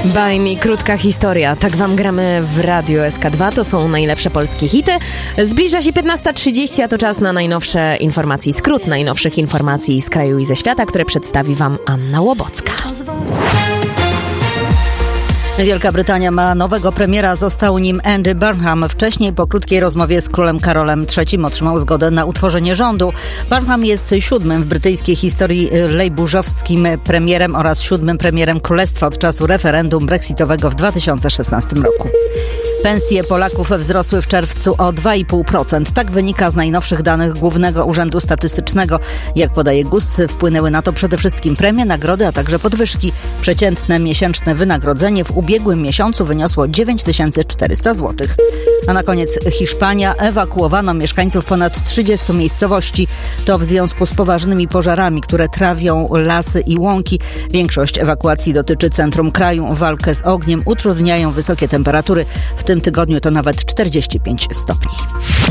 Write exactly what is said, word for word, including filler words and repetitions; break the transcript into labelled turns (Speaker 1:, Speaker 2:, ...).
Speaker 1: Bajmi krótka historia. Tak wam gramy w Radiu S K dwa. To są najlepsze polskie hity. Zbliża się piętnasta trzydzieści, a to czas na najnowsze informacje. Skrót najnowszych informacji z kraju i ze świata, które przedstawi wam Anna Łobocka.
Speaker 2: Wielka Brytania ma nowego premiera, został nim Andy Burnham. Wcześniej po krótkiej rozmowie z królem Karolem trzecim otrzymał zgodę na utworzenie rządu. Burnham jest siódmym w brytyjskiej historii lejburzowskim premierem oraz siódmym premierem królestwa od czasu referendum brexitowego w dwa tysiące szesnastym roku. Pensje Polaków wzrosły w czerwcu o dwa i pół procent. Tak wynika z najnowszych danych Głównego Urzędu Statystycznego. Jak podaje G U S, wpłynęły na to przede wszystkim premie, nagrody, a także podwyżki. Przeciętne miesięczne wynagrodzenie w ubiegłym miesiącu wyniosło dziewięć tysięcy czterysta złotych. A na koniec Hiszpania. Ewakuowano mieszkańców ponad trzydziestu miejscowości. To w związku z poważnymi pożarami, które trawią lasy i łąki. Większość ewakuacji dotyczy centrum kraju. Walkę z ogniem utrudniają wysokie temperatury. W tym tygodniu to nawet czterdzieści pięć stopni.